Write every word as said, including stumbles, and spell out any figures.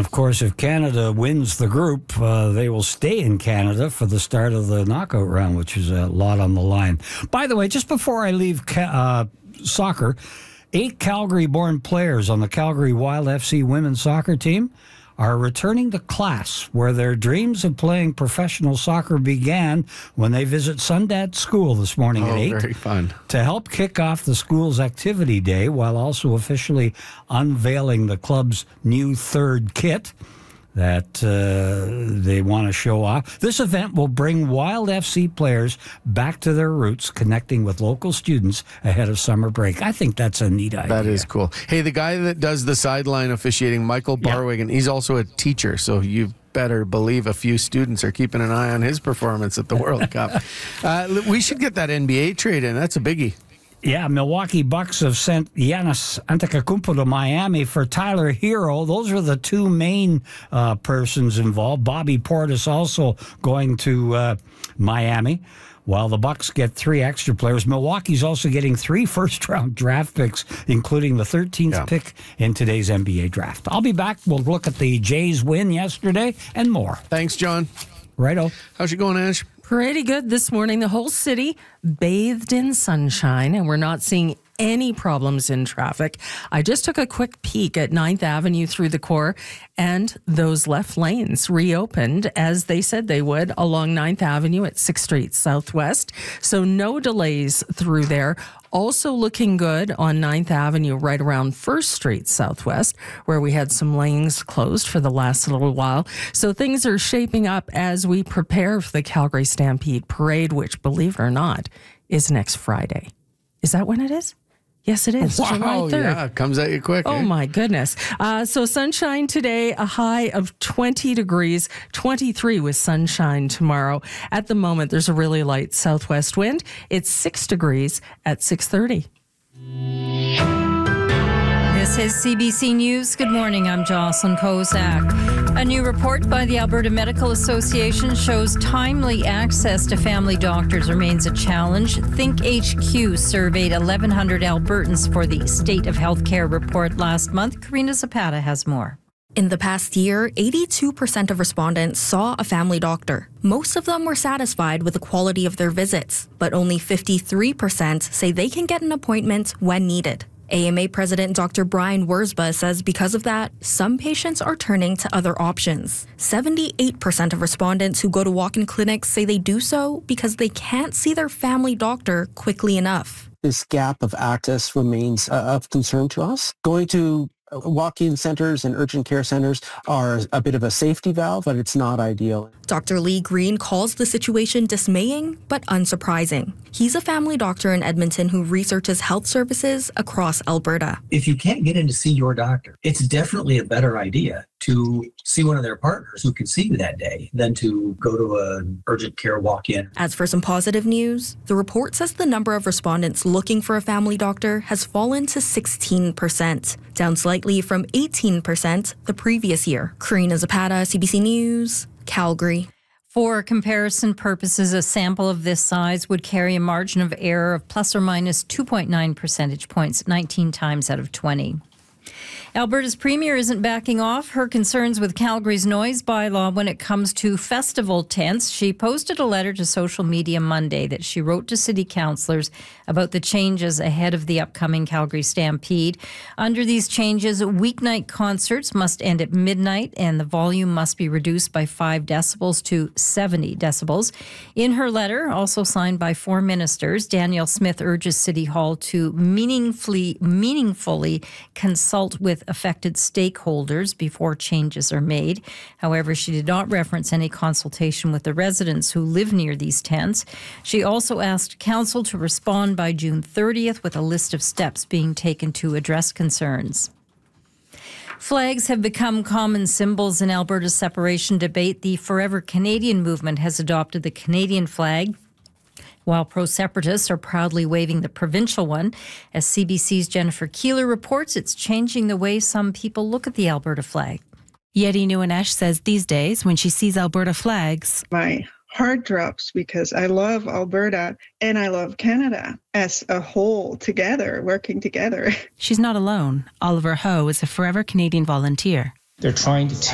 of course, if Canada wins the group, uh, they will stay in Canada for the start of the knockout round, which is a lot on the line. By the way, just before I leave uh, soccer, eight Calgary-born players on the Calgary Wild F C women's soccer team are returning to class, where their dreams of playing professional soccer began when they visit Sundance School this morning oh, at eight. Very fun. To help kick off the school's activity day while also officially unveiling the club's new third kit that uh, they want to show off. This event will bring Wild F C players back to their roots, connecting with local students ahead of summer break. I think that's a neat idea. That is cool. Hey, the guy that does the sideline officiating, Michael Barwigan, yeah. he's also a teacher, so you better believe a few students are keeping an eye on his performance at the World Cup. Uh, we should get that N B A trade in. That's a biggie. Yeah, Milwaukee Bucks have sent Giannis Antetokounmpo to Miami for Tyler Hero. Those are the two main uh, persons involved. Bobby Portis also going to uh, Miami, while the Bucks get three extra players. Milwaukee's also getting three first-round draft picks, including the thirteenth yeah. pick in today's N B A draft. I'll be back. We'll look at the Jays' win yesterday and more. Thanks, John. Righto. How's it going, Ash? Pretty good this morning. The whole city bathed in sunshine, and we're not seeing any problems in traffic. I just took a quick peek at ninth Avenue through the core, and those left lanes reopened as they said they would along ninth Avenue at sixth Street Southwest. So no delays through there. Also looking good on ninth Avenue right around first Street Southwest, where we had some lanes closed for the last little while. So things are shaping up as we prepare for the Calgary Stampede Parade, which, believe it or not, is next Friday. Is that when it is? Yes, it is. Wow, July third. Yeah, it comes at you quick. Oh, eh? my goodness. Uh, so sunshine today, a high of twenty degrees, twenty-three with sunshine tomorrow. At the moment, there's a really light southwest wind. It's six degrees at six thirty. This is C B C News. Good morning. I'm Jocelyn Kozak. A new report by the Alberta Medical Association shows timely access to family doctors remains a challenge. Think H Q surveyed eleven hundred Albertans for the State of Healthcare report last month. Karina Zapata has more. In the past year, eighty-two percent of respondents saw a family doctor. Most of them were satisfied with the quality of their visits, but only fifty-three percent say they can get an appointment when needed. A M A President Doctor Brian Wurzba says because of that, some patients are turning to other options. seventy-eight percent of respondents who go to walk-in clinics say they do so because they can't see their family doctor quickly enough. This gap of access remains uh, of concern to us. Going to walk-in centers and urgent care centers are a bit of a safety valve, but it's not ideal. Doctor Lee Green calls the situation dismaying but unsurprising. He's a family doctor in Edmonton who researches health services across Alberta. If you can't get in to see your doctor, it's definitely a better idea to see one of their partners who can see you that day than to go to an urgent care walk-in. As for some positive news, the report says the number of respondents looking for a family doctor has fallen to sixteen percent, down slightly from eighteen percent the previous year. Karina Zapata, C B C News, Calgary. For comparison purposes, a sample of this size would carry a margin of error of plus or minus two point nine percentage points, nineteen times out of twenty. Alberta's premier isn't backing off her concerns with Calgary's noise bylaw when it comes to festival tents. She posted a letter to social media Monday that she wrote to city councillors about the changes ahead of the upcoming Calgary Stampede. Under these changes, weeknight concerts must end at midnight and the volume must be reduced by five decibels to seventy decibels. In her letter, also signed by four ministers, Danielle Smith urges City Hall to meaningfully, meaningfully consult with affected stakeholders before changes are made. However, she did not reference any consultation with the residents who live near these tents. She also asked council to respond by June thirtieth with a list of steps being taken to address concerns. Flags have become common symbols in Alberta's separation debate. The Forever Canadian movement has adopted the Canadian flag, while pro-separatists are proudly waving the provincial one. As C B C's Jennifer Keeler reports, it's changing the way some people look at the Alberta flag. Yeti Nuanesh says these days, when she sees Alberta flags, my heart drops because I love Alberta and I love Canada as a whole, together, working together. She's not alone. Oliver Ho is a Forever Canadian volunteer. They're trying to